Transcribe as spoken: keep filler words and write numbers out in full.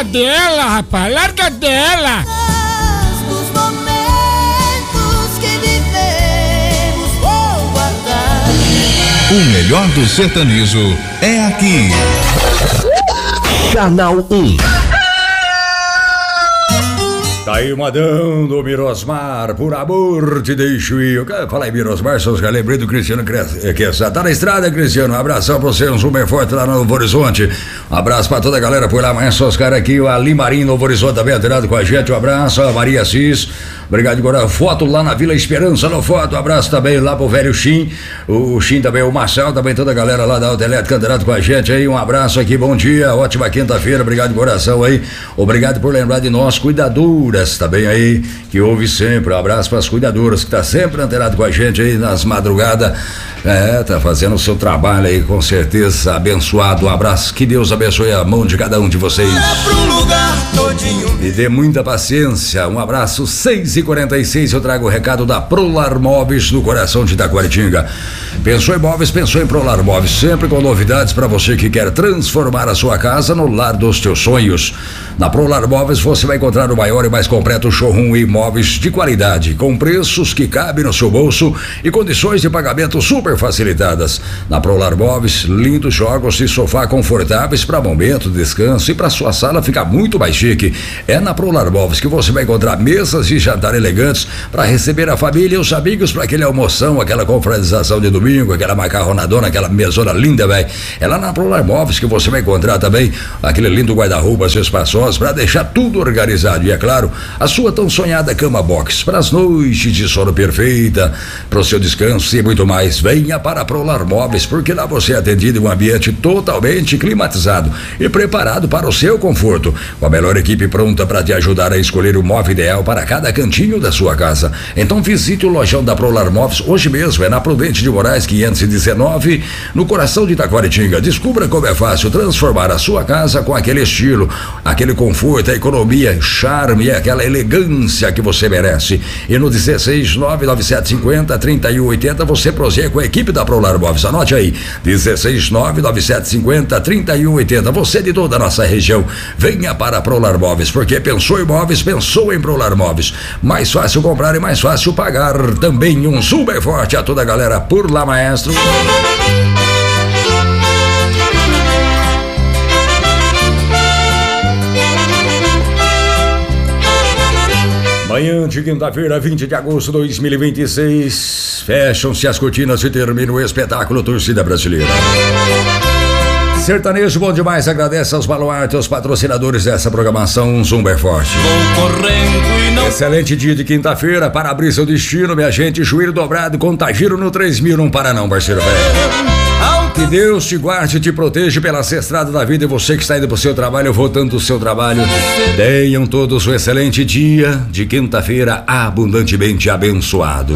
larga dela, rapaz, larga dela. Dos momentos que vivemos, vou guardar. O melhor do sertanejo é aqui. Canal um. Tá aí mandando, Mirosmar, por amor te deixo ir. Eu quero falar em Mirosmar, só que eu lembrei do Cristiano Quessa. Tá na estrada, Cristiano? Um abração pra você, um super forte lá no Novo Horizonte. Um abraço pra toda a galera por lá. Amanhã só os caras aqui, o Ali Marinho, Novo Horizonte, também atirado com a gente. Um abraço, a Maria Assis. Obrigado, agora foto lá na Vila Esperança, no foto. Um abraço também lá pro velho Xim. O Xim também, o Marcel, também toda a galera lá da Autoelétrica atirado com a gente aí. Um abraço aqui, bom dia, ótima quinta-feira. Obrigado de coração aí. Obrigado por lembrar de nós, cuidadores. Tá bem aí, que ouve sempre. Um abraço para as cuidadoras que tá sempre antenado com a gente aí nas madrugadas. É, tá fazendo o seu trabalho aí, com certeza, abençoado. Um abraço, que Deus abençoe a mão de cada um de vocês e dê muita paciência. Um abraço, seis e quarenta e seis. Eu trago o recado da Prolar Móveis no coração de Itaquaritinga. Pensou em móveis, pensou em Prolar Móveis, sempre com novidades para você que quer transformar a sua casa no lar dos teus sonhos. Na Prolar Móveis você vai encontrar o maior e mais completo showroom e imóveis de qualidade, com preços que cabem no seu bolso e condições de pagamento super facilitadas. Na Prolar Móveis, lindos jogos e sofá confortáveis para momento, descanso e para sua sala ficar muito mais chique. É na Prolar Móveis que você vai encontrar mesas de jantar elegantes para receber a família e os amigos para aquele almoção, aquela confraternização de domingo, aquela macarronadona, aquela mesona linda, velho. É lá na Prolar Móveis que você vai encontrar também aquele lindo guarda-roupas espaçosos para deixar tudo organizado. E é claro, a sua tão sonhada cama box para as noites de sono perfeita, para o seu descanso e muito mais. Venha para a Prolar Móveis, porque lá você é atendido em um ambiente totalmente climatizado e preparado para o seu conforto, com a melhor equipe pronta para te ajudar a escolher o móvel ideal para cada cantinho da sua casa. Então visite o lojão da Prolar Móveis hoje mesmo, é na Prudente de Moraes quinhentos e dezenove, no coração de Itaquaritinga. Descubra como é fácil transformar a sua casa com aquele estilo, aquele conforto, a economia, charme e aquela elegância que você merece. E no dezesseis nove nove sete cinco zero trinta e um oitenta você prossegue com a equipe da Prolar Móveis. Anote aí, dezesseis nove nove sete cinco zero trinta e um oitenta. Você de toda a nossa região, venha para a Prolar Móveis, porque pensou em móveis, pensou em Prolar Móveis. Mais fácil comprar e mais fácil pagar. Também um super forte a toda a galera por lá, maestro. Manhã de quinta-feira, vinte de agosto de dois mil e vinte e seis, fecham-se as cortinas e termina o espetáculo Torcida Brasileira. Sertanejo bom demais, agradece aos baluartes, aos patrocinadores dessa programação Zumba é Forte. Excelente dia de quinta-feira, para abrir seu destino, minha gente, joelho dobrado, contagiro no três mil, não para não, parceiro velho. Que Deus te guarde e te proteja pela estrada da vida, e você que está indo pro seu trabalho, voltando do seu trabalho, tenham todos um excelente dia de quinta-feira abundantemente abençoado.